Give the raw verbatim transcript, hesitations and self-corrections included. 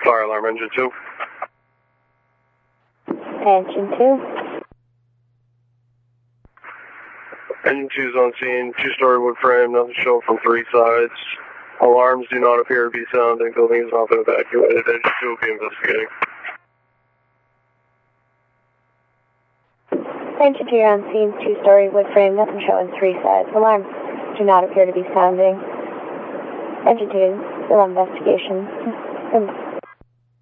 Fire alarm, engine two. Engine two. Engine two is on scene, two-story wood frame, nothing showing from three sides. Alarms do not appear to be sounding, building has not been evacuated. Engine two will be investigating. Engine two on scene, two-story wood frame, nothing showing three sides. Alarms do not appear to be sounding. Engine two, still on investigation.